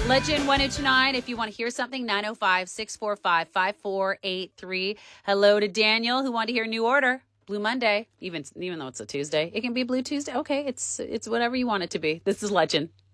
Legend 1029, if you want to hear something, 905-645-5483. Hello to Daniel, who wanted to hear New Order, Blue Monday, even though it's a Tuesday. It can be Blue Tuesday. Okay, it's whatever you want it to be. This is Legend.